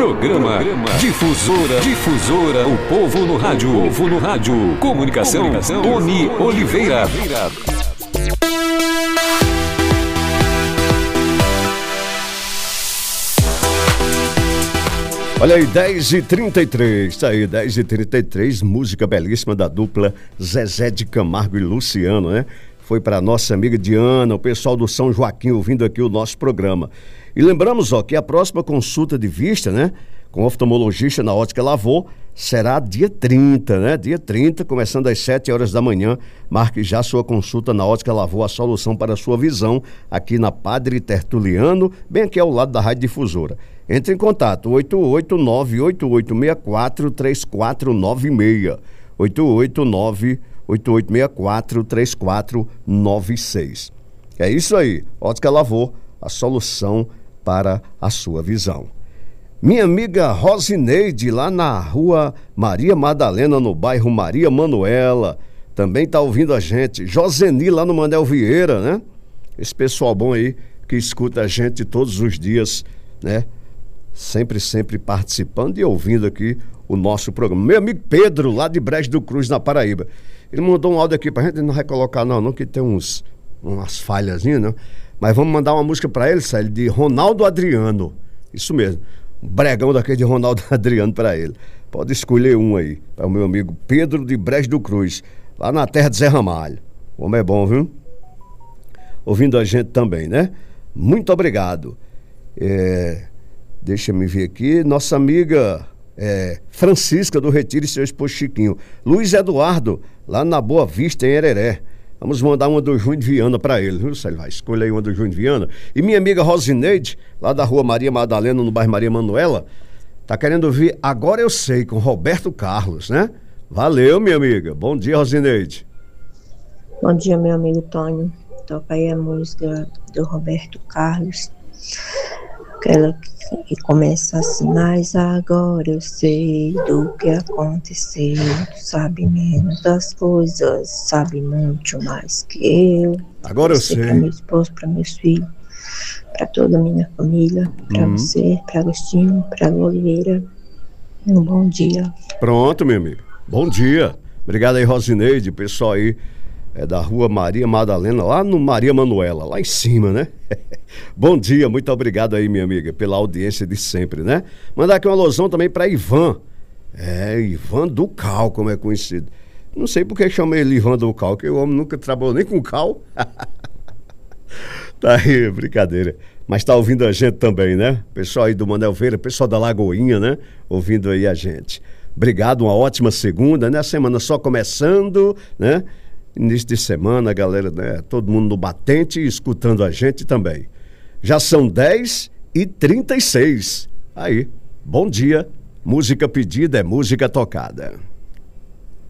Programa Difusora, o povo no rádio. Comunicação, Tony Oliveira. Olha aí, 10h33, tá aí, 10h33, música belíssima da dupla Zezé de Camargo e Luciano, né? Foi para nossa amiga Diana, o pessoal do São Joaquim ouvindo aqui o nosso programa. E lembramos, que a próxima consulta de vista, né, com oftalmologista na Ótica Lavô, será dia 30, né? Dia 30, começando às 7 horas da manhã. Marque já sua consulta na Ótica Lavô, a solução para a sua visão, aqui na Padre Tertuliano, bem aqui ao lado da Rádio Difusora. Entre em contato, 889-8864-3496, 889-8864-3496. É isso aí, Ótica Lavô, a solução para a sua visão. Minha amiga Rosineide, lá na rua Maria Madalena, no bairro Maria Manuela, também está ouvindo a gente. Joseni, lá no Manel Vieira, né? Esse pessoal bom aí, que escuta a gente todos os dias, né? Sempre participando e ouvindo aqui o nosso programa. Meu amigo Pedro, lá de Brejo do Cruz, na Paraíba. Ele mandou um áudio aqui pra gente, ele não vai colocar não, que tem umas falhazinhas, né? Mas vamos mandar uma música pra ele, Célio, de Ronaldo Adriano. Isso mesmo, um bregão daquele de Ronaldo Adriano pra ele. Pode escolher um aí, para o meu amigo Pedro de Brejo do Cruz, lá na terra de Zé Ramalho. O homem é bom, viu? Ouvindo a gente também, né? Muito obrigado. Deixa eu ver aqui, nossa amiga Francisca do Retiro e seu esposo Chiquinho. Luiz Eduardo, lá na Boa Vista, em Hereré. Vamos mandar uma do Júnior Viana para ele, viu, Célio? Vai, escolha aí uma do Júnior Viana. E minha amiga Rosineide, lá da rua Maria Madalena, no bairro Maria Manuela, tá querendo ouvir Agora Eu Sei, com Roberto Carlos, né? Valeu, minha amiga. Bom dia, Rosineide. Bom dia, meu amigo Tony. Toca aí a música do Roberto Carlos. Aquela que começa assim: mas agora eu sei do que aconteceu. Sabe menos das coisas, sabe muito mais que eu. Agora eu sei. Para meu esposo, para meus filhos, para toda a minha família, para você, para Agostinho, para Oliveira. Um bom dia. Pronto, meu amigo. Bom dia. Obrigado aí, Rosineide, pessoal aí. Da rua Maria Madalena, lá no Maria Manuela, lá em cima, né? Bom dia, muito obrigado aí, minha amiga, pela audiência de sempre, né? Mandar aqui uma alusão também para Ivan. Ivan do Cal, como é conhecido. Não sei por que chama ele Ivan do Cal, que o homem nunca trabalhou nem com cal. Tá aí, brincadeira. Mas tá ouvindo a gente também, né? Pessoal aí do Manel Vieira, pessoal da Lagoinha, né? Ouvindo aí a gente. Obrigado, uma ótima segunda, né? A semana só começando, né? Início de semana, galera, né? Todo mundo no batente e escutando a gente também. Já são 10h36. Aí, bom dia. Música pedida é música tocada.